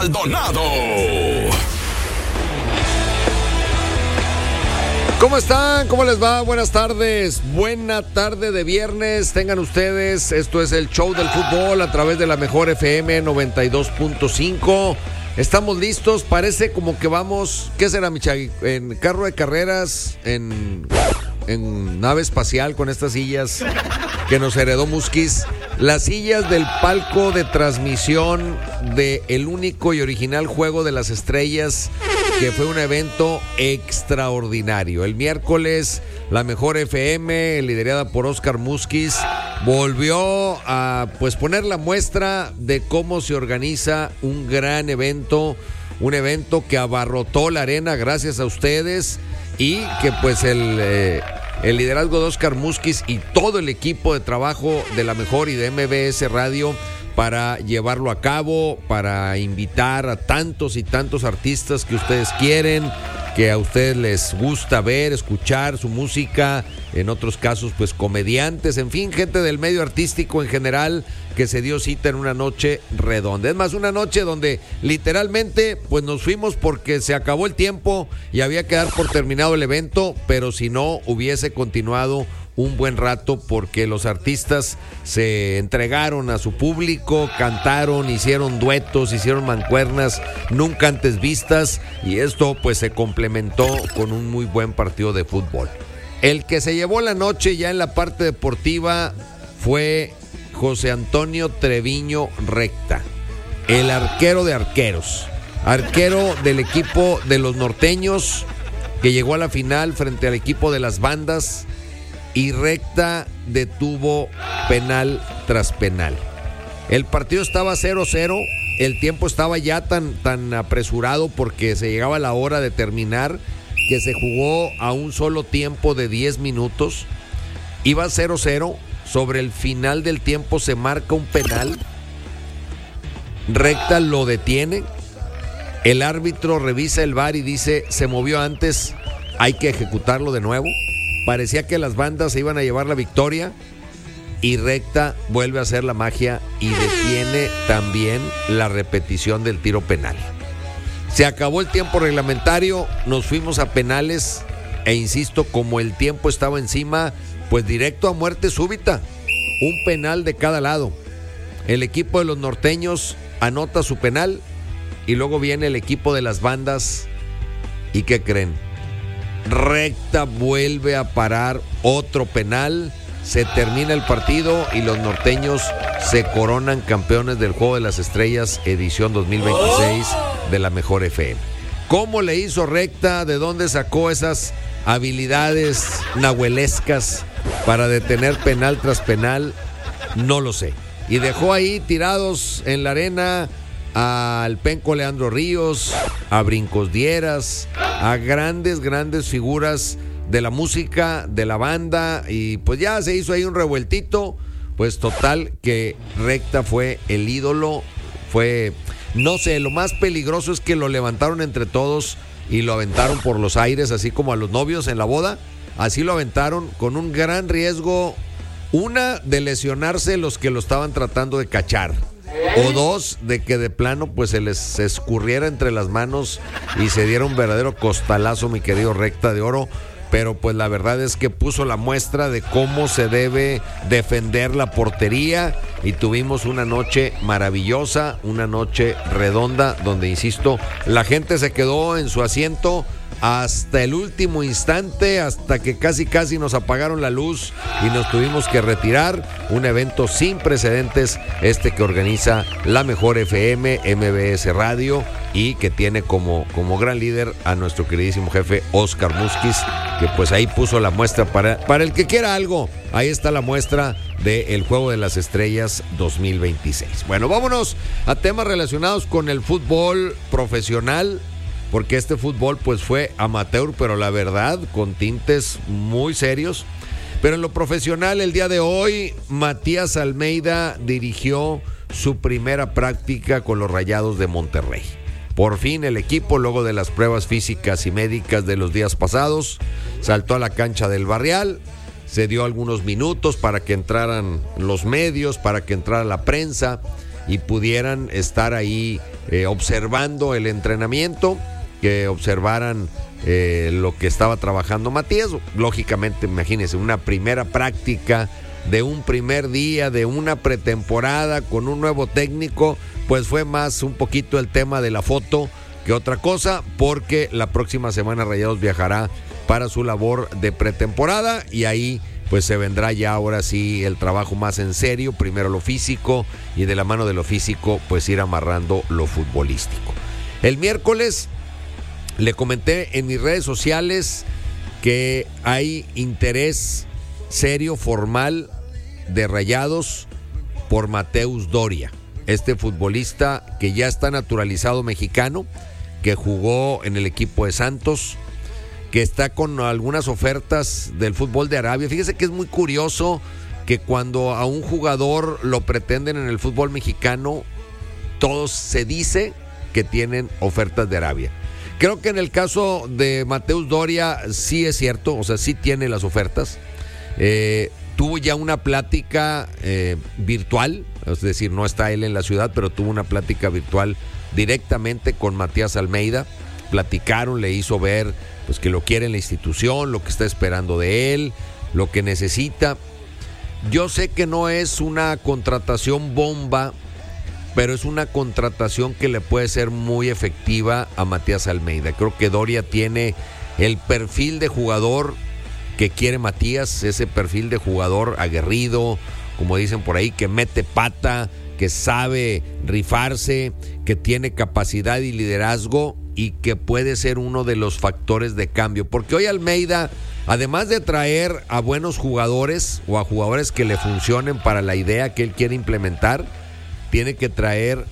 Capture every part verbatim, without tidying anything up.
Maldonado. ¿Cómo están? ¿Cómo les va? Buenas tardes. Buena tarde de viernes. Tengan ustedes. Esto es el show del fútbol a través de la mejor F M noventa y dos punto cinco. Estamos listos. Parece como que vamos, ¿qué será, Michagui? En carro de carreras, en, en nave espacial con estas sillas que nos heredó Musquiz. Las sillas del palco de transmisión de el único y original Juego de las Estrellas, que fue un evento extraordinario. El miércoles, la mejor F M, liderada por Oscar Musquiz, volvió a pues poner la muestra de cómo se organiza un gran evento, un evento que abarrotó la arena gracias a ustedes y que pues el... Eh, El liderazgo de Oscar Musquiz y todo el equipo de trabajo de la mejor y de M B S Radio para llevarlo a cabo, para invitar a tantos y tantos artistas que ustedes quieren, que a ustedes les gusta ver, escuchar su música, en otros casos pues comediantes, en fin, gente del medio artístico en general que se dio cita en una noche redonda. Es más, una noche donde literalmente pues nos fuimos porque se acabó el tiempo y había que dar por terminado el evento, pero si no hubiese continuado un buen rato porque los artistas se entregaron a su público, cantaron, hicieron duetos, hicieron mancuernas nunca antes vistas y esto pues se complementó con un muy buen partido de fútbol. El que se llevó la noche ya en la parte deportiva fue José Antonio Treviño Recta, el arquero de arqueros, arquero del equipo de los norteños que llegó a la final frente al equipo de las bandas. Y Recta detuvo penal tras penal. El partido estaba cero cero, el tiempo estaba ya tan, tan apresurado porque se llegaba la hora de terminar, que se jugó a un solo tiempo de diez minutos. Iba cero cero, sobre el final del tiempo se marca un penal. Recta lo detiene, el árbitro revisa el V A R y dice, se movió antes, hay que ejecutarlo de nuevo. Parecía que las bandas se iban a llevar la victoria y Recta vuelve a hacer la magia y detiene también la repetición del tiro penal. Se acabó el tiempo reglamentario, nos fuimos a penales e insisto, como el tiempo estaba encima, pues directo a muerte súbita. Un penal de cada lado. El equipo de los norteños anota su penal y luego viene el equipo de las bandas. ¿Y qué creen? Recta vuelve a parar otro penal, se termina el partido y los norteños se coronan campeones del Juego de las Estrellas edición dos mil veintiséis de la mejor F M. ¿Cómo le hizo Recta? ¿De dónde sacó esas habilidades nahuelescas para detener penal tras penal? No lo sé. Y dejó ahí tirados en la arena al penco Leandro Ríos, a Brincos Dieras, a grandes, grandes figuras de la música, de la banda, y pues ya se hizo ahí un revueltito, pues total que Recta fue el ídolo, fue, no sé, lo más peligroso es que lo levantaron entre todos y lo aventaron por los aires, así como a los novios en la boda, así lo aventaron con un gran riesgo, una de lesionarse los que lo estaban tratando de cachar. O dos, de que de plano pues se les escurriera entre las manos y se diera un verdadero costalazo, mi querido Recta de Oro. Pero pues la verdad es que puso la muestra de cómo se debe defender la portería y tuvimos una noche maravillosa, una noche redonda donde, insisto, la gente se quedó en su asiento hasta el último instante, hasta que casi casi nos apagaron la luz y nos tuvimos que retirar. Un evento sin precedentes, este que organiza la mejor F M, M B S Radio, y que tiene como, como gran líder a nuestro queridísimo jefe Oscar Musquiz, que pues ahí puso la muestra para, para el que quiera algo. Ahí está la muestra del Juego de las Estrellas dos mil veintiséis. Bueno, vámonos a temas relacionados con el fútbol profesional, porque este fútbol pues fue amateur, pero la verdad con tintes muy serios. Pero en lo profesional, el día de hoy, Matías Almeida dirigió su primera práctica con los Rayados de Monterrey. Por fin el equipo, luego de las pruebas físicas y médicas de los días pasados, saltó a la cancha del Barrial, se dio algunos minutos para que entraran los medios, para que entrara la prensa y pudieran estar ahí eh, observando el entrenamiento, que observaran eh, lo que estaba trabajando Matías. Lógicamente, imagínense, una primera práctica de un primer día, de una pretemporada con un nuevo técnico, pues fue más un poquito el tema de la foto que otra cosa, porque la próxima semana Rayados viajará para su labor de pretemporada y ahí pues se vendrá ya ahora sí el trabajo más en serio, primero lo físico y de la mano de lo físico pues ir amarrando lo futbolístico. El miércoles le comenté en mis redes sociales que hay interés serio, formal de Rayados por Mateus Doria, este futbolista que ya está naturalizado mexicano, que jugó en el equipo de Santos, que está con algunas ofertas del fútbol de Arabia. Fíjese que es muy curioso que cuando a un jugador lo pretenden en el fútbol mexicano, todos se dice que tienen ofertas de Arabia. Creo que en el caso de Mateus Doria sí es cierto, o sea, sí tiene las ofertas. Eh, tuvo ya una plática eh, virtual, es decir, no está él en la ciudad, pero tuvo una plática virtual directamente con Matías Almeida. Platicaron, le hizo ver pues que lo quiere en la institución, lo que está esperando de él, lo que necesita. Yo sé que no es una contratación bomba, pero es una contratación que le puede ser muy efectiva a Matías Almeida. Creo que Doria tiene el perfil de jugador que quiere Matías, ese perfil de jugador aguerrido, como dicen por ahí, que mete pata, que sabe rifarse, que tiene capacidad y liderazgo y que puede ser uno de los factores de cambio. Porque hoy Almeida, además de traer a buenos jugadores o a jugadores que le funcionen para la idea que él quiere implementar, tiene que traer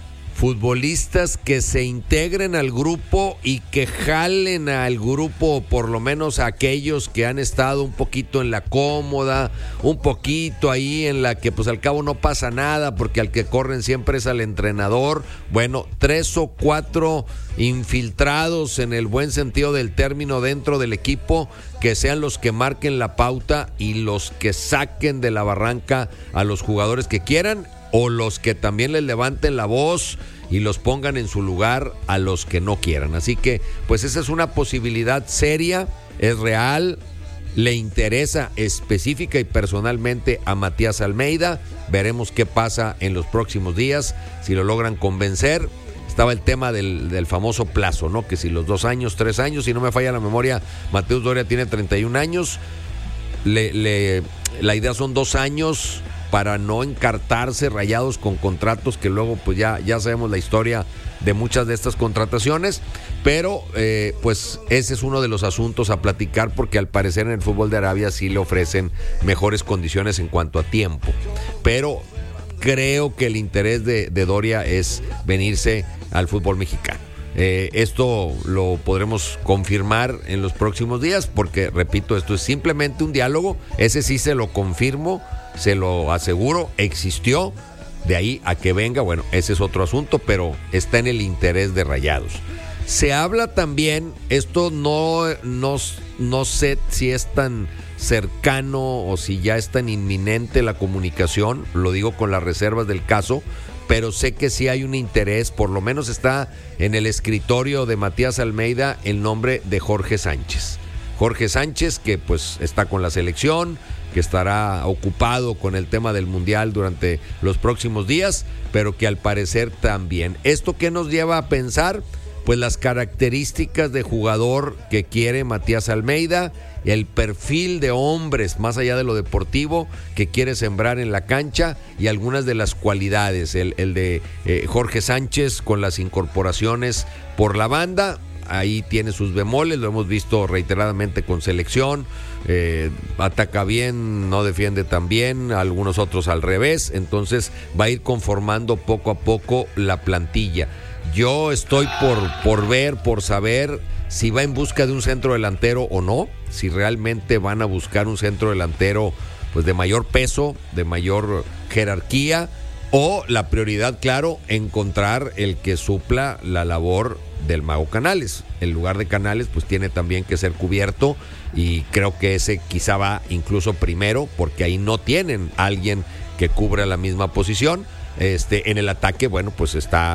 futbolistas que se integren al grupo y que jalen al grupo, por lo menos a aquellos que han estado un poquito en la cómoda, un poquito ahí en la que pues al cabo no pasa nada, porque al que corren siempre es al entrenador. Bueno, tres o cuatro infiltrados en el buen sentido del término dentro del equipo, que sean los que marquen la pauta y los que saquen de la barranca a los jugadores que quieran, o los que también les levanten la voz y los pongan en su lugar a los que no quieran. Así que pues esa es una posibilidad seria, es real, le interesa específica y personalmente a Matías Almeida. Veremos qué pasa en los próximos días, si lo logran convencer. Estaba el tema del, del famoso plazo, ¿no? Que si los dos años, tres años, si no me falla la memoria, Mateus Doria tiene treinta y un años, le, le, la idea son dos años para no encartarse Rayados con contratos que luego pues ya, ya sabemos la historia de muchas de estas contrataciones, pero eh, pues ese es uno de los asuntos a platicar, porque al parecer en el fútbol de Arabia sí le ofrecen mejores condiciones en cuanto a tiempo, pero creo que el interés de, de Doria es venirse al fútbol mexicano. Eh, esto lo podremos confirmar en los próximos días, porque repito, esto es simplemente un diálogo, ese sí se lo confirmo, se lo aseguro, existió. De ahí a que venga, bueno, ese es otro asunto, pero está en el interés de Rayados. Se habla también, esto no, no, no sé si es tan cercano o si ya es tan inminente la comunicación, lo digo con las reservas del caso, pero sé que sí hay un interés, por lo menos está en el escritorio de Matías Almeida el nombre de Jorge Sánchez. Jorge Sánchez, que pues está con la selección, que estará ocupado con el tema del Mundial durante los próximos días, pero que al parecer también. ¿Esto qué nos lleva a pensar? Pues las características de jugador que quiere Matías Almeida, el perfil de hombres, más allá de lo deportivo, que quiere sembrar en la cancha, y algunas de las cualidades. El, el de eh, Jorge Sánchez con las incorporaciones por la banda, ahí tiene sus bemoles, lo hemos visto reiteradamente con selección, eh, ataca bien, no defiende tan bien, algunos otros al revés, entonces va a ir conformando poco a poco la plantilla. Yo estoy por, por ver, por saber si va en busca de un centro delantero o no, si realmente van a buscar un centro delantero pues de mayor peso, de mayor jerarquía, o la prioridad, claro, encontrar el que supla la labor del Mago Canales. El lugar de Canales pues tiene también que ser cubierto, y creo que ese quizá va incluso primero, porque ahí no tienen a alguien que cubra la misma posición. Este, en el ataque, bueno, pues está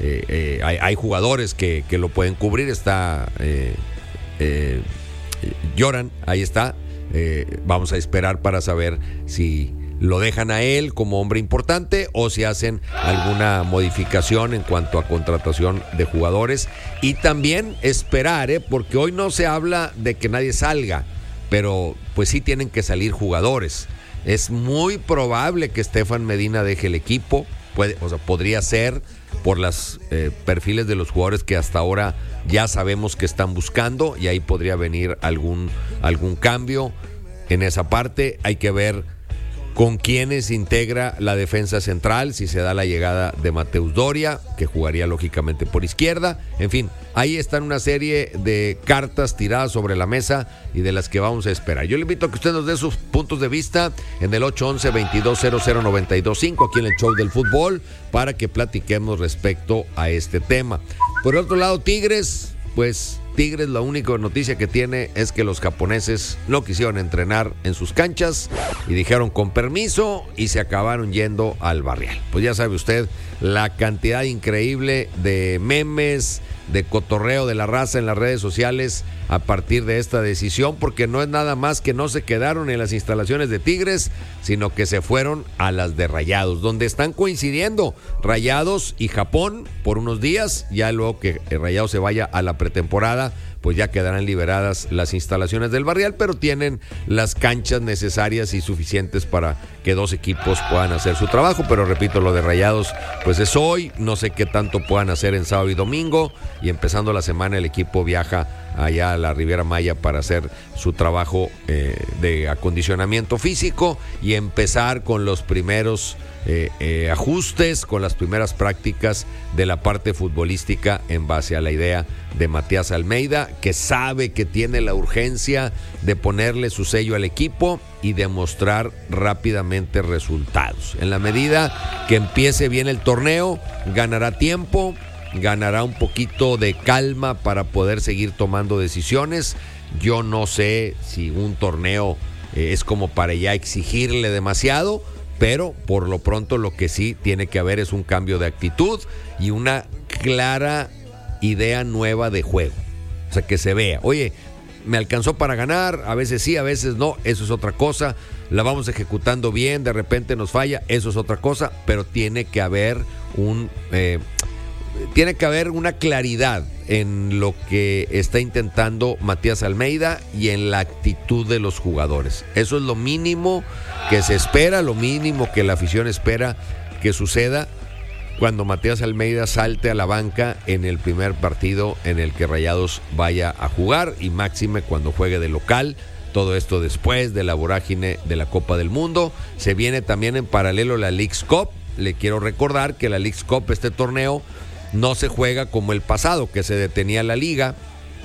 eh, eh, hay, hay jugadores que, que lo pueden cubrir. Está eh, eh, Lloran, ahí está. Eh, vamos a esperar para saber si lo dejan a él como hombre importante o si hacen alguna modificación en cuanto a contratación de jugadores. Y también esperar, ¿eh? porque hoy no se habla de que nadie salga, pero pues sí tienen que salir jugadores. Es muy probable que Estefan Medina deje el equipo, puede, o sea, podría ser por los eh, perfiles de los jugadores que hasta ahora ya sabemos que están buscando, y ahí podría venir algún, algún cambio en esa parte. Hay que ver con quiénes integra la defensa central, si se da la llegada de Mateus Doria, que jugaría lógicamente por izquierda. En fin, ahí están una serie de cartas tiradas sobre la mesa y de las que vamos a esperar. Yo le invito a que usted nos dé sus puntos de vista en el ocho once, veintidós cero cero, noventa y dos cinco, aquí en el Show del Fútbol, para que platiquemos respecto a este tema. Por otro lado, Tigres, pues Tigres, la única noticia que tiene es que los japoneses no quisieron entrenar en sus canchas y dijeron con permiso y se acabaron yendo al barrial. Pues ya sabe usted la cantidad increíble de memes, de cotorreo de la raza en las redes sociales a partir de esta decisión, porque no es nada más que no se quedaron en las instalaciones de Tigres, sino que se fueron a las de Rayados, donde están coincidiendo Rayados y Japón por unos días. Ya luego que Rayados se vaya a la pretemporada, pues ya quedarán liberadas las instalaciones del barrial, pero tienen las canchas necesarias y suficientes para que dos equipos puedan hacer su trabajo. Pero repito, lo de Rayados pues es hoy, no sé qué tanto puedan hacer en sábado y domingo, y empezando la semana el equipo viaja allá a la Riviera Maya para hacer su trabajo eh, de acondicionamiento físico y empezar con los primeros eh, eh, ajustes, con las primeras prácticas de la parte futbolística en base a la idea de Matías Almeida, que sabe que tiene la urgencia de ponerle su sello al equipo y demostrar rápidamente resultados. En la medida que empiece bien el torneo, ganará tiempo, ganará un poquito de calma para poder seguir tomando decisiones. Yo no sé si un torneo eh, es como para ya exigirle demasiado, pero por lo pronto lo que sí tiene que haber es un cambio de actitud y una clara idea nueva de juego. O sea, que se vea, oye, me alcanzó para ganar, a veces sí, a veces no, eso es otra cosa. La vamos ejecutando bien, de repente nos falla, eso es otra cosa, pero tiene que haber un... Eh, Tiene que haber una claridad en lo que está intentando Matías Almeida y en la actitud de los jugadores. Eso es lo mínimo que se espera, lo mínimo que la afición espera que suceda cuando Matías Almeida salte a la banca en el primer partido en el que Rayados vaya a jugar, y máxime cuando juegue de local. Todo esto después de la vorágine de la Copa del Mundo. Se viene también en paralelo la Leagues Cup. Le quiero recordar que la Leagues Cup, este torneo, no se juega como el pasado, que se detenía la liga,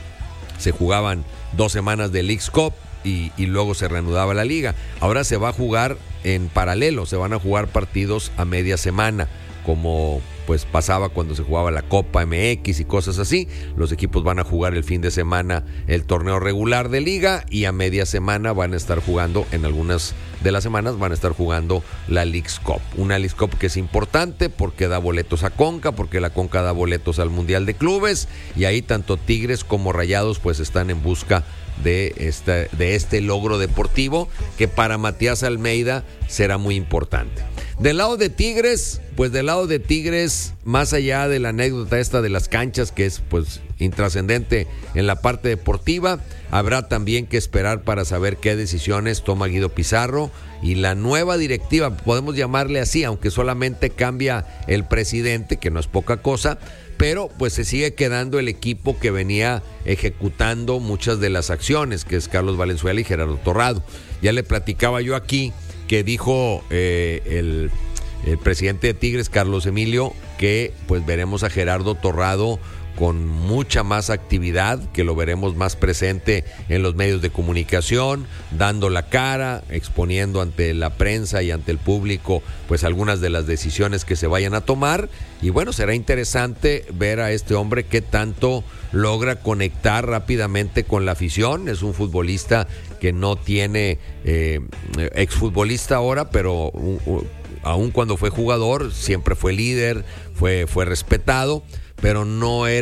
se jugaban dos semanas de Leagues Cup y, y luego se reanudaba la liga. Ahora se va a jugar en paralelo, se van a jugar partidos a media semana, como pues pasaba cuando se jugaba la Copa M X y cosas así. Los equipos van a jugar el fin de semana el torneo regular de liga y a media semana van a estar jugando, en algunas de las semanas van a estar jugando la Leagues Cup. Una Leagues Cup que es importante porque da boletos a Conca, porque la Conca da boletos al Mundial de Clubes, y ahí tanto Tigres como Rayados pues están en busca de este, de este logro deportivo que para Matías Almeida será muy importante. Del lado de Tigres, pues del lado de Tigres, más allá de la anécdota esta de las canchas, que es pues intrascendente en la parte deportiva, habrá también que esperar para saber qué decisiones toma Guido Pizarro y la nueva directiva, podemos llamarle así, aunque solamente cambia el presidente, que no es poca cosa, pero pues se sigue quedando el equipo que venía ejecutando muchas de las acciones, que es Carlos Valenzuela y Gerardo Torrado. Ya le platicaba yo aquí que dijo eh, el, el presidente de Tigres, Carlos Emilio, que pues veremos a Gerardo Torrado con mucha más actividad, que lo veremos más presente en los medios de comunicación, dando la cara, exponiendo ante la prensa y ante el público pues algunas de las decisiones que se vayan a tomar. Y bueno, será interesante ver a este hombre qué tanto logra conectar rápidamente con la afición. Es un futbolista que no tiene, eh, exfutbolista ahora, pero uh, uh, aun cuando fue jugador, siempre fue líder, fue, fue respetado, pero no era